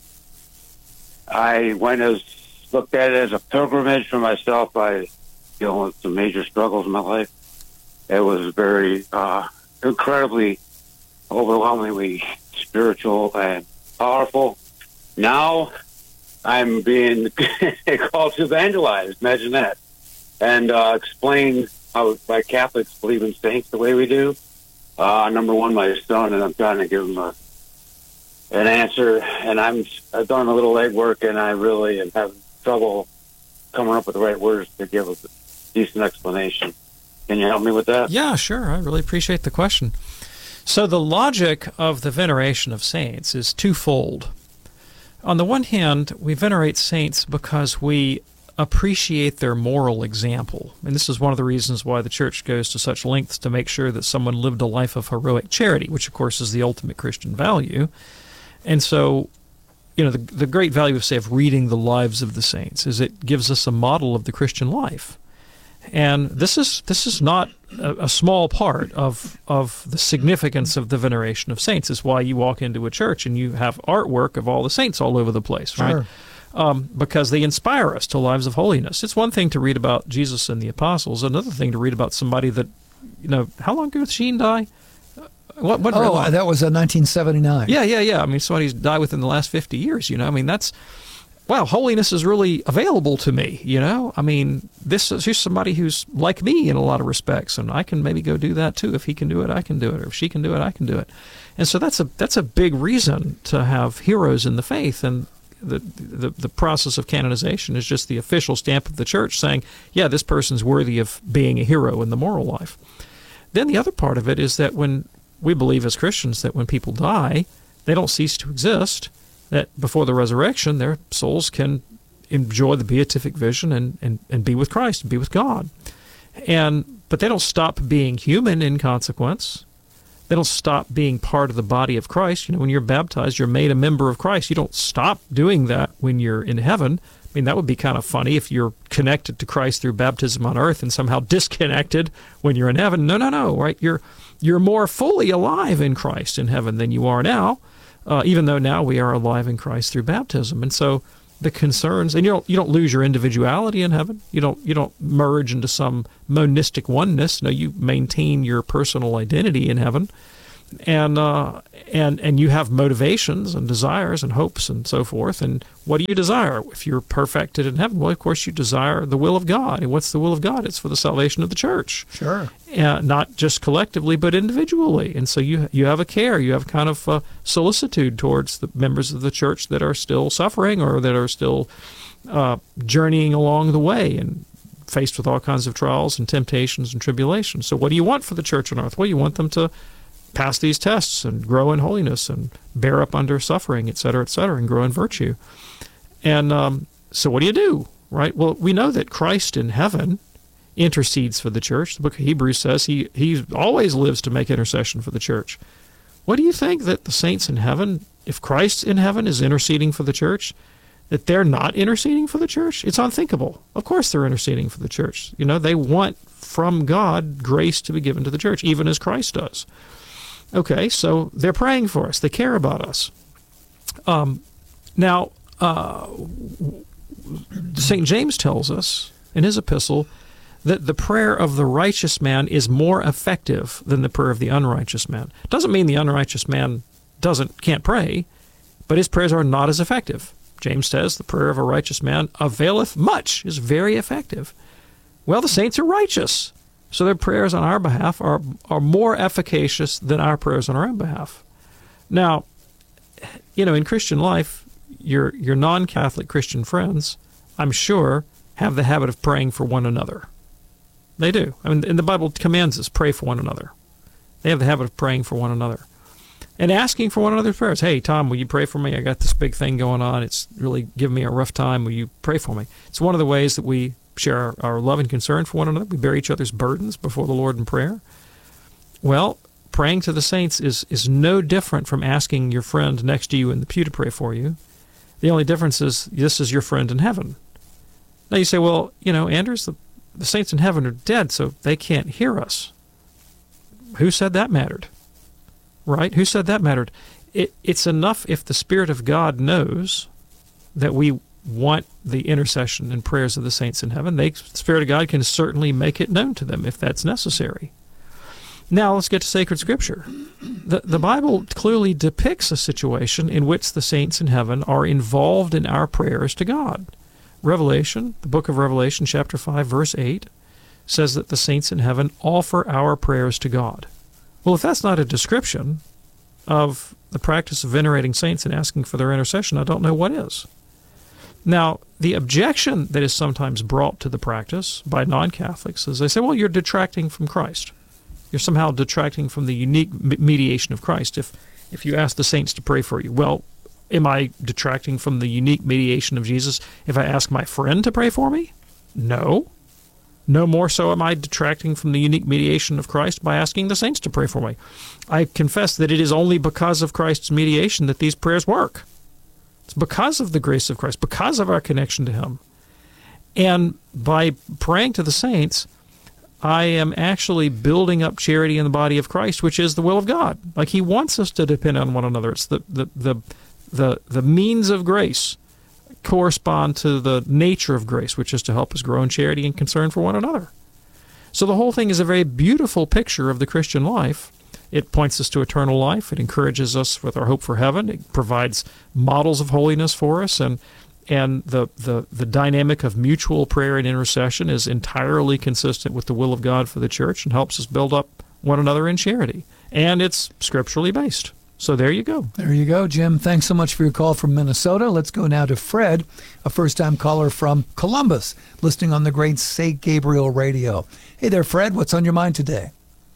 I looked at it as a pilgrimage for myself. I dealing with some major struggles in my life. It was very incredibly, overwhelmingly spiritual and powerful. Now I'm being called to evangelize. Imagine that. And explain how why Catholics believe in saints the way we do. Number one, my son, and I'm trying to give him an answer. And I've done a little legwork, and I really am having trouble coming up with the right words to give a decent explanation. Can you help me with that? Yeah, sure. I really appreciate the question. So the logic of the veneration of saints is twofold. On the one hand, we venerate saints because we appreciate their moral example. And this is one of the reasons why the Church goes to such lengths to make sure that someone lived a life of heroic charity, which, of course, is the ultimate Christian value. And so, the great value of reading the lives of the saints is it gives us a model of the Christian life. And this is not a small part of the significance of the veneration of saints. It's why you walk into a church and you have artwork of all the saints all over the place, right? Sure. Because they inspire us to lives of holiness. It's one thing to read about Jesus and the apostles, another thing to read about somebody that, how long ago did Sheen die? What that was 1979. Yeah. I mean, somebody's died within the last 50 years, that's... Wow, holiness is really available to me, I mean, here's somebody who's like me in a lot of respects, and I can maybe go do that too. If he can do it, I can do it. Or if she can do it, I can do it. And so that's a big reason to have heroes in the faith, and the process of canonization is just the official stamp of the Church saying, yeah, this person's worthy of being a hero in the moral life. Then the other part of it is that when we believe as Christians that when people die, they don't cease to exist, that before the resurrection, their souls can enjoy the beatific vision and be with Christ, and be with God. But they don't stop being human in consequence. They don't stop being part of the body of Christ. When you're baptized, you're made a member of Christ. You don't stop doing that when you're in heaven. I mean, that would be kind of funny if you're connected to Christ through baptism on earth and somehow disconnected when you're in heaven. No, right? You're more fully alive in Christ in heaven than you are now, even though now we are alive in Christ through baptism. And so the concerns, and you don't lose your individuality in heaven. You don't merge into some monistic oneness. No, you maintain your personal identity in heaven, and you have motivations and desires and hopes and so forth. And what do you desire if you're perfected in heaven? Well, of course, you desire the will of God. And what's the will of God? It's for the salvation of the church. Sure. Not just collectively, but individually. And so you have a care, you have kind of solicitude towards the members of the church that are still suffering or that are still journeying along the way and faced with all kinds of trials and temptations and tribulations. So what do you want for the church on earth? Well, you want them to pass these tests and grow in holiness and bear up under suffering, et cetera, and grow in virtue. And so what do? Right? Well, we know that Christ in heaven intercedes for the church. The book of Hebrews says he always lives to make intercession for the church. What do you think that the saints in heaven, if Christ in heaven is interceding for the church, that they're not interceding for the church? It's unthinkable. Of course they're interceding for the church. They want from God grace to be given to the church, even as Christ does. Okay, so they're praying for us. They care about us. Now, St. James tells us in his epistle that the prayer of the righteous man is more effective than the prayer of the unrighteous man. Doesn't mean the unrighteous man can't pray, but his prayers are not as effective. James says the prayer of a righteous man availeth much, is very effective. Well, the saints are righteous, so their prayers on our behalf are more efficacious than our prayers on our own behalf. Now, in Christian life, your non-Catholic Christian friends, I'm sure, have the habit of praying for one another. They do. I mean, and the Bible commands us, pray for one another. They have the habit of praying for one another and asking for one another's prayers. Hey, Tom, will you pray for me? I got this big thing going on. It's really giving me a rough time. Will you pray for me? It's one of the ways that we share our love and concern for one another. We bear each other's burdens before the Lord in prayer. Well, praying to the saints is no different from asking your friend next to you in the pew to pray for you. The only difference is this is your friend in heaven. Now you say, well, Anders, the saints in heaven are dead, so they can't hear us. Who said that mattered? Right? Who said that mattered? It's enough if the Spirit of God knows that we want the intercession and prayers of the saints in heaven. The Spirit of God can certainly make it known to them if that's necessary. Now let's get to sacred Scripture. The Bible clearly depicts a situation in which the saints in heaven are involved in our prayers to God. Revelation, the book of Revelation, chapter 5, verse 8, says that the saints in heaven offer our prayers to God. Well, if that's not a description of the practice of venerating saints and asking for their intercession, I don't know what is. Now, the objection that is sometimes brought to the practice by non-Catholics is they say, well, you're detracting from Christ. You're somehow detracting from the unique mediation of Christ if you ask the saints to pray for you. Well, am I detracting from the unique mediation of Jesus if I ask my friend to pray for me? No. No more so am I detracting from the unique mediation of Christ by asking the saints to pray for me. I confess that it is only because of Christ's mediation that these prayers work. It's because of the grace of Christ, because of our connection to Him. And by praying to the saints, I am actually building up charity in the body of Christ, which is the will of God. Like He wants us to depend on one another. It's the means of grace correspond to the nature of grace, which is to help us grow in charity and concern for one another. So the whole thing is a very beautiful picture of the Christian life. It points us to eternal life. It encourages us with our hope for heaven. It provides models of holiness for us, and the dynamic of mutual prayer and intercession is entirely consistent with the will of God for the church and helps us build up one another in charity. And it's scripturally based. So there you go. There you go, Jim. Thanks so much for your call from Minnesota. Let's go now to Fred, a first-time caller from Columbus, listening on the great St. Gabriel Radio. Hey there, Fred. What's on your mind today?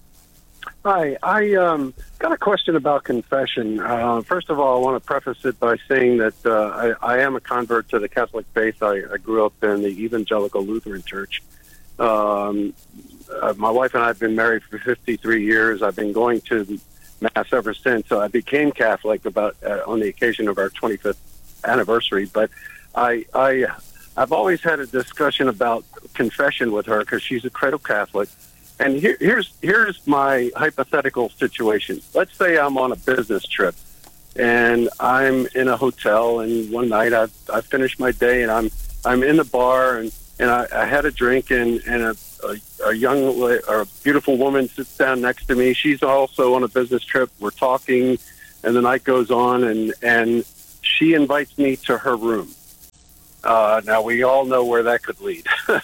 Hi. I got a question about confession. First of all, I want to preface it by saying that I am a convert to the Catholic faith. I grew up in the Evangelical Lutheran Church. My wife and I have been married for 53 years. I've been going to Mass ever since. So I became Catholic about on the occasion of our 25th anniversary. But I've always had a discussion about confession with her because she's a cradle Catholic. And here's my hypothetical situation. Let's say I'm on a business trip and I'm in a hotel, and one night I finished my day and I'm in the bar and I had a drink, and a young or a beautiful woman sits down next to me. She's also on a business trip. We're talking, and the night goes on, and she invites me to her room. Now we all know where that could lead.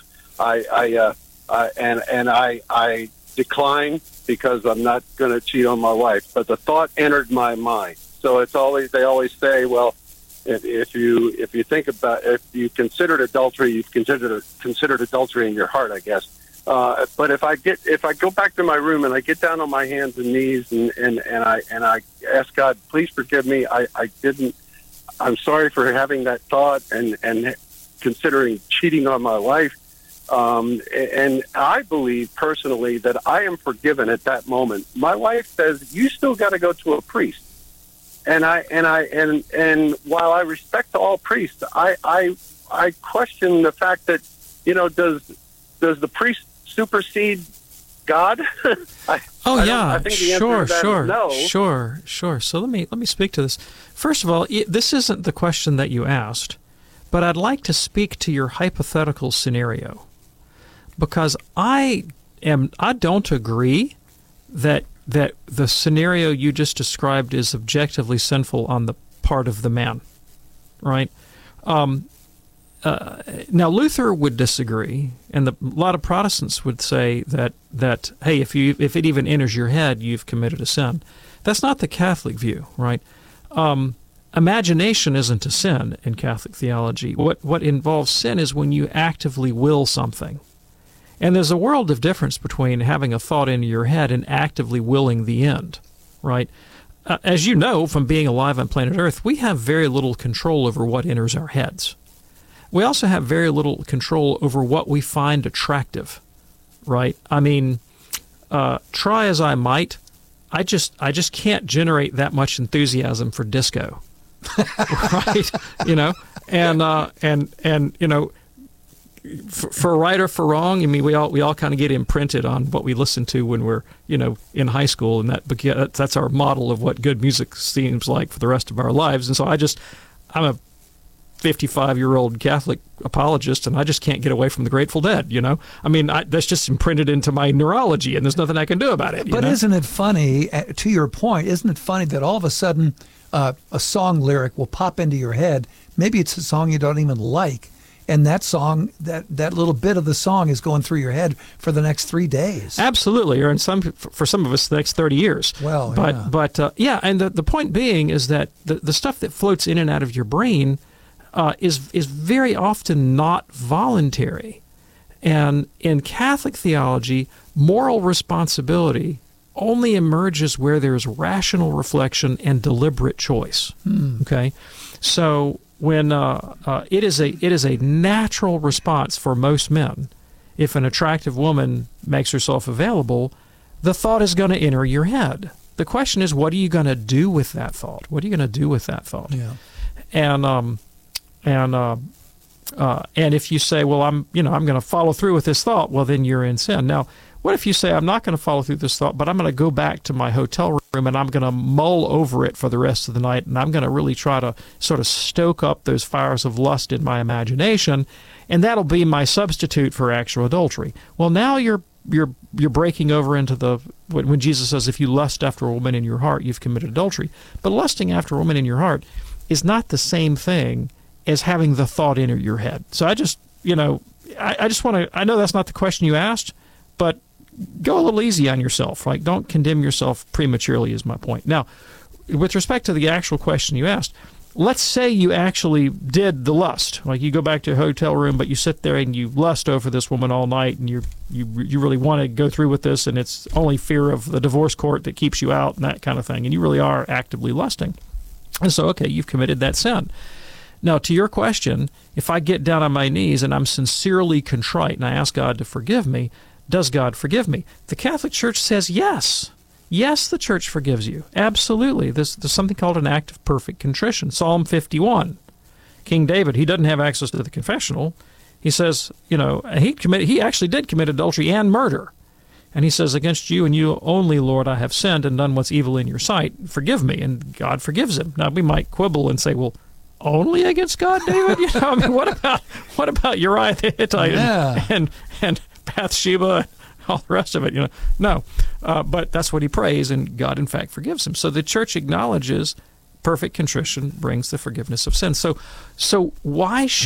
I decline because I'm not going to cheat on my wife. But the thought entered my mind. So they always say, well, if you think about, if you considered adultery, you've considered adultery in your heart, I guess. But if I go back to my room and I get down on my hands and knees and I ask God, please forgive me. I'm sorry for having that thought and considering cheating on my wife. And I believe personally that I am forgiven at that moment. My wife says, you still got to go to a priest. And while I respect all priests, I question the fact that, does the priest supersede God? I think the answer to that is no. Sure. So let me speak to this. First of all, this isn't the question that you asked, but I'd like to speak to your hypothetical scenario, because I don't agree that the scenario you just described is objectively sinful on the part of the man, right? Now, Luther would disagree, and a lot of Protestants would say that hey, if it even enters your head, you've committed a sin. That's not the Catholic view, right? Imagination isn't a sin in Catholic theology. What involves sin is when you actively will something. And there's a world of difference between having a thought into your head and actively willing the end, right? As you know from being alive on planet Earth, we have very little control over what enters our heads. We also have very little control over what we find attractive, right? I mean, try as I might, I just can't generate that much enthusiasm for disco, right? For right or for wrong, I mean, we all kind of get imprinted on what we listen to when we're, in high school, and that's our model of what good music seems like for the rest of our lives. And so I'm a 55-year-old Catholic apologist, and I just can't get away from the Grateful Dead, I mean, that's just imprinted into my neurology, and there's nothing I can do about it. But isn't it funny, to your point, isn't it funny that all of a sudden a song lyric will pop into your head? Maybe it's a song you don't even like, and that song, that little bit of the song is going through your head for the next 3 days. Absolutely, or for some of us, the next 30 years. Well, and the point being is that the stuff that floats in and out of your brain is very often not voluntary. And in Catholic theology, moral responsibility only emerges where there's rational reflection and deliberate choice. Okay? So when it is a natural response for most men, if an attractive woman makes herself available, the thought is going to enter your head. The question is, what are you going to do with that thought? What are you going to do with that thought? Yeah. And if you say, well, I'm going to follow through with this thought, well, then you're in sin. Now, what if you say, I'm not going to follow through this thought, but I'm going to go back to my hotel room and I'm going to mull over it for the rest of the night, and I'm going to really try to sort of stoke up those fires of lust in my imagination, and that'll be my substitute for actual adultery. Well, now you're breaking over into when Jesus says, if you lust after a woman in your heart, you've committed adultery. But lusting after a woman in your heart is not the same thing as having the thought enter your head. So I just want to, I know that's not the question you asked, but go a little easy on yourself, right? Don't condemn yourself prematurely is my point. Now, with respect to the actual question you asked, let's say you actually did the lust. Like you go back to a hotel room, but you sit there and you lust over this woman all night, and you really want to go through with this, and it's only fear of the divorce court that keeps you out and that kind of thing, and you really are actively lusting. And so, okay, you've committed that sin. Now, to your question, if I get down on my knees and I'm sincerely contrite and I ask God to forgive me, does God forgive me? The Catholic Church says yes. Yes, the church forgives you. Absolutely. There's something called an act of perfect contrition. Psalm 51. King David, he doesn't have access to the confessional. He says, he actually did commit adultery and murder. And he says, against you and you only, Lord, I have sinned and done what's evil in your sight. Forgive me. And God forgives him. Now, we might quibble and say, well, only against God, David? What about Uriah the Hittite and Bathsheba and all the rest of it? No. But that's what he prays, and God, in fact, forgives him. So the church acknowledges perfect contrition brings the forgiveness of sin. So why should